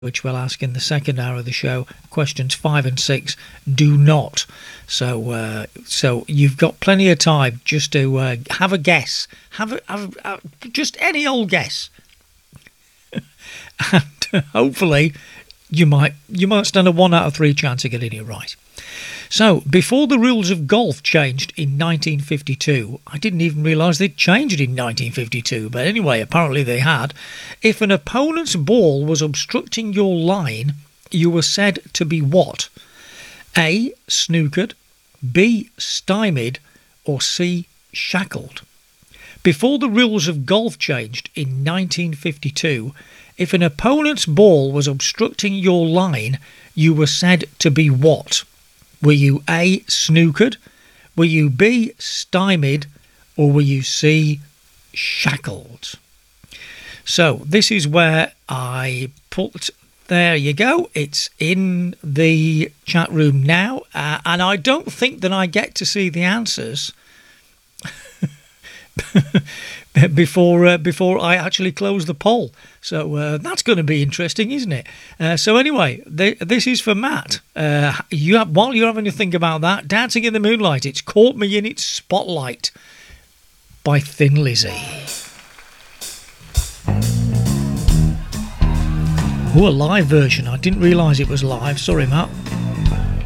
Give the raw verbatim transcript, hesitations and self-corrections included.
which we'll ask in the second hour of the show. Questions five and six do not. So uh, so you've got plenty of time just to uh, have a guess. Have, a, have a, uh, just any old guess. And hopefully you might you might stand a one out of three chance of getting it right. So, before the rules of golf changed in nineteen fifty-two, I didn't even realise they'd changed in nineteen fifty-two, but anyway, apparently they had. If an opponent's ball was obstructing your line, you were said to be what? A. Snookered, B. Stymied, or C. Shackled. Before the rules of golf changed in nineteen fifty-two, if an opponent's ball was obstructing your line, you were said to be what? Were you A. Snookered, were you B. Stymied, or were you C. Shackled? So this is where I put, there you go, it's in the chat room now, uh, and I don't think that I get to see the answers before uh, before I actually close the poll. So uh, that's going to be interesting, isn't it? Uh, so anyway, th- this is for Matt. Uh, you have, while you're having to think about that, Dancing in the Moonlight, it's Caught Me in Its Spotlight by Thin Lizzy. Oh, a live version. I didn't realise it was live. Sorry, Matt.